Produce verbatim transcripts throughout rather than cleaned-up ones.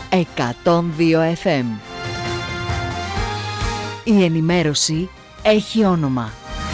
εκατόν δύο εφ εμ. Η ενημέρωση έχει όνομα.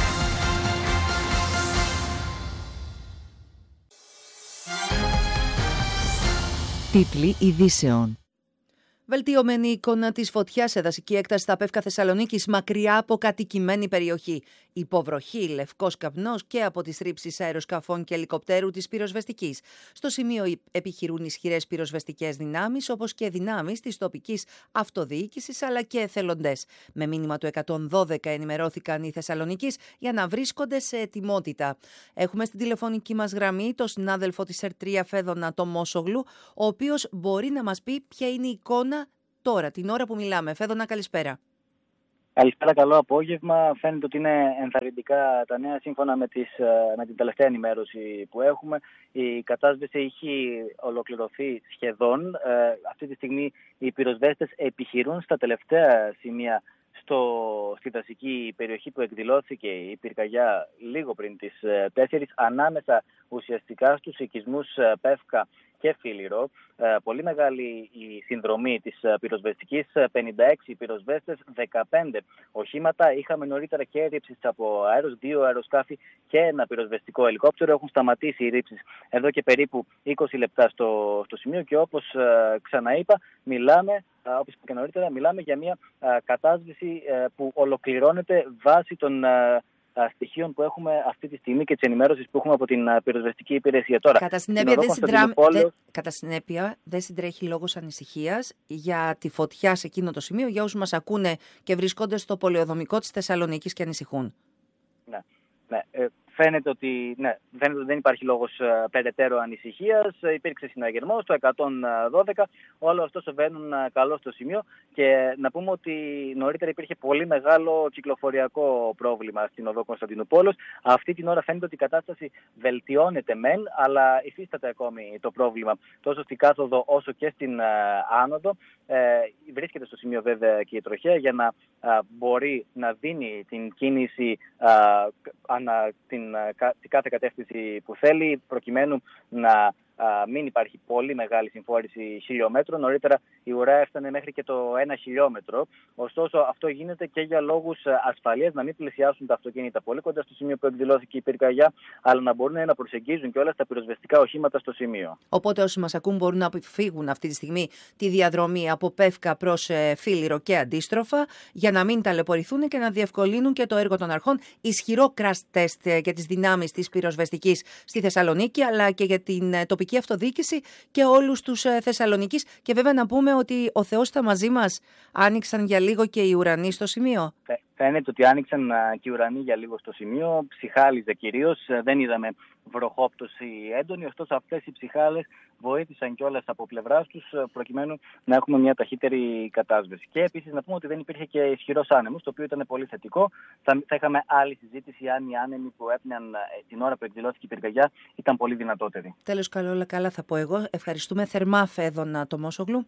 Τίτλοι ειδήσεων. Βελτιωμένη εικόνα της φωτιάς σε δασική έκταση στα Πεύκα Θεσσαλονίκης, μακριά από κατοικημένη περιοχή. Υποβροχή, λευκός καπνός και από τις ρήψεις αεροσκαφών και ελικοπτέρου της πυροσβεστικής. Στο σημείο επιχειρούν ισχυρές πυροσβεστικές δυνάμεις, όπως και δυνάμεις της τοπικής αυτοδιοίκησης αλλά και εθελοντές. Με μήνυμα του εκατόν δώδεκα ενημερώθηκαν οι Θεσσαλονικείς για να βρίσκονται σε ετοιμότητα. Έχουμε στην τηλεφωνική μας γραμμή τον συνάδελφο της ΕΡΤ τρία Φέδωνα Τομόσογλου, ο οποίος μπορεί να μας πει ποια είναι η εικόνα τώρα, την ώρα που μιλάμε. Φέδωνα, καλησπέρα. Καλησπέρα, καλό απόγευμα. Φαίνεται ότι είναι ενθαρρυντικά τα νέα σύμφωνα με, τις, με την τελευταία ενημέρωση που έχουμε. Η κατάσβεση έχει ολοκληρωθεί σχεδόν. Ε, αυτή τη στιγμή οι πυροσβέστες επιχειρούν στα τελευταία σημεία στο, στη δασική περιοχή που εκδηλώθηκε η πυρκαγιά λίγο πριν τις τέσσερις, ανάμεσα ουσιαστικά στους οικισμούς Πεύκα και Φίλιρο. Ε, πολύ μεγάλη η συνδρομή της πυροσβεστικής, πενήντα έξι πυροσβέστες, δεκαπέντε οχήματα. Είχαμε νωρίτερα και ρήψεις από αέρος, δύο αεροσκάφη και ένα πυροσβεστικό ελικόπτερο. Έχουν σταματήσει οι ρήψεις εδώ και περίπου είκοσι λεπτά στο, στο σημείο και όπως ε, ξαναείπα, μιλάμε, ε, όπως είπα και νωρίτερα, μιλάμε για μια ε, κατάσβεση ε, που ολοκληρώνεται βάσει των ε, στοιχείων που έχουμε αυτή τη στιγμή και της ενημέρωσης που έχουμε από την πυροσβεστική υπηρεσία. Τώρα, κατά συνέπεια, δεν, συντρα... δε... κατά συνέπεια δεν συντρέχει λόγος ανησυχίας για τη φωτιά σε εκείνο το σημείο, για όσους μας ακούνε και βρίσκονται στο πολεοδομικό της Θεσσαλονίκης και ανησυχούν. Ναι, ναι. Ε, φαίνεται ότι ναι, φαίνεται ότι δεν υπάρχει λόγος uh, περαιτέρω ανησυχίας. Υπήρξε συναγερμός το εκατόν δώδεκα. Όλα ωστόσο βαίνουν uh, καλό στο σημείο. Και να πούμε ότι νωρίτερα υπήρχε πολύ μεγάλο κυκλοφοριακό πρόβλημα στην οδό Κωνσταντινούπολος. Αυτή την ώρα φαίνεται ότι η κατάσταση βελτιώνεται μεν, αλλά υφίσταται ακόμη το πρόβλημα τόσο στην κάθοδο όσο και στην uh, άνοδο. Ε, βρίσκεται στο σημείο βέβαια και η τροχέα για να uh, μπορεί να δίνει την κίνηση uh, ανα την την κάθε κατεύθυνση που θέλει, προκειμένου να α, μην υπάρχει πολύ μεγάλη συμφόρηση χιλιόμετρων. Νωρίτερα η ουρά έφτανε μέχρι και το ένα χιλιόμετρο. Ωστόσο, αυτό γίνεται και για λόγους ασφαλείας, να μην πλησιάσουν τα αυτοκίνητα πολύ κοντά στο σημείο που εκδηλώθηκε η πυρκαγιά, αλλά να μπορούν να προσεγγίζουν και όλα τα πυροσβεστικά οχήματα στο σημείο. Οπότε, όσοι μας ακούν μπορούν να αποφύγουν αυτή τη στιγμή τη διαδρομή από Πεύκα προς ε, Φίλιρο και αντίστροφα, για να μην ταλαιπωρηθούν και να διευκολύνουν και το έργο των αρχών. Ισχυρό crash test για τις δυνάμεις της πυροσβεστικής στη Θεσσαλονίκη, αλλά και για την ε, τοπική αυτοδιοίκηση και όλους τους ε, Θεσσαλονικείς. Και βέβαια να πούμε ότι ο Θεός ήταν μαζί μας. Άνοιξαν για λίγο και οι ουρανοί στο σημείο. Φαίνεται ότι άνοιξαν και οι ουρανοί για λίγο στο σημείο. Ψυχάλιζε κυρίως. Δεν είδαμε βροχόπτωση έντονη. Ωστόσο, αυτές οι ψυχάλες βοήθησαν κιόλας από πλευράς τους προκειμένου να έχουμε μια ταχύτερη κατάσβεση. Και επίσης να πούμε ότι δεν υπήρχε και ισχυρός άνεμος, το οποίο ήταν πολύ θετικό. Θα, θα είχαμε άλλη συζήτηση αν οι άνεμοι που έπνεαν την ώρα που εκδηλώθηκε η πυρκαγιά ήταν πολύ δυνατότεροι. Τέλος, καλό, όλα καλά θα πω εγώ. Ευχαριστούμε θερμά, Φέδωνα Τομόσογλου.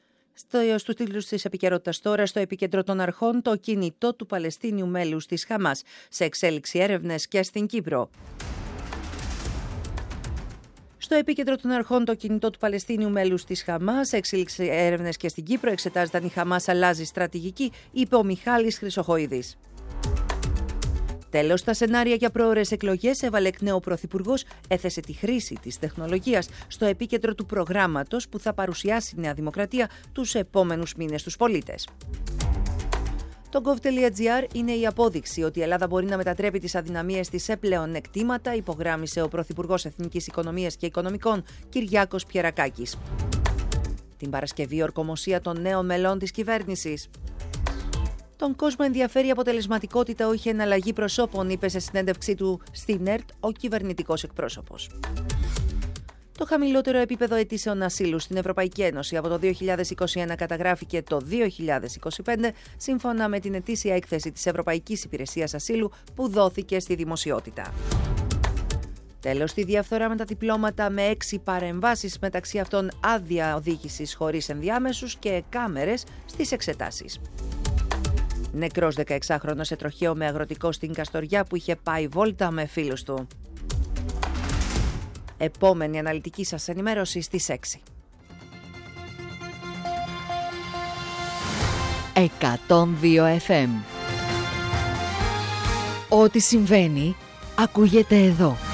Στο, στους τίτλους της επικαιρότητας τώρα, στο επίκεντρο των αρχών, το κινητό του Παλαιστίνιου μέλους της Χαμάς, σε εξέλιξη έρευνες και στην Κύπρο. Στο επίκεντρο των αρχών, το κινητό του Παλαιστίνιου μέλους της Χαμάς, σε εξέλιξη έρευνες και στην Κύπρο, εξετάζεται αν η Χαμάς αλλάζει στρατηγική, είπε ο Μιχάλης Χρυσοχοΐδης. Τέλος, τα σενάρια για πρόωρες εκλογές έβαλε εκ νέου ο Πρωθυπουργός, έθεσε τη χρήση της τεχνολογίας στο επίκεντρο του προγράμματος που θα παρουσιάσει η Νέα Δημοκρατία τους επόμενους μήνες στους πολίτες. Το gov.gr είναι η απόδειξη ότι η Ελλάδα μπορεί να μετατρέπει τις αδυναμίες της σε πλεονεκτήματα, υπογράμμισε ο Πρωθυπουργός Εθνικής Οικονομίας και Οικονομικών Κυριάκος Πιερακάκης. Την Παρασκευή, ορκομοσία των νέων μελών της κυβέρνησης. Τον κόσμο ενδιαφέρει η αποτελεσματικότητα, όχι εναλλαγή προσώπων, είπε σε συνέντευξή του στην ΕΡΤ ο κυβερνητικός εκπρόσωπος. Το χαμηλότερο επίπεδο αιτήσεων ασύλου στην Ευρωπαϊκή Ένωση από το δύο χιλιάδες είκοσι ένα καταγράφηκε το δύο χιλιάδες είκοσι πέντε, σύμφωνα με την ετήσια έκθεση της Ευρωπαϊκής Υπηρεσίας Ασύλου που δόθηκε στη δημοσιότητα. Τέλος, τη διαφθορά με τα διπλώματα, με έξι παρεμβάσεις, μεταξύ αυτών άδεια οδήγησης χωρίς ενδιάμεσους και κάμερες στις εξετάσεις. Νεκρός δεκαεξάχρονος σε τροχαίο με αγροτικό στην Καστοριά που είχε πάει βόλτα με φίλους του. Επόμενη αναλυτική σας ενημέρωση στις έξι. εκατόν δύο εφ εμ. Ό,τι συμβαίνει, ακούγεται εδώ.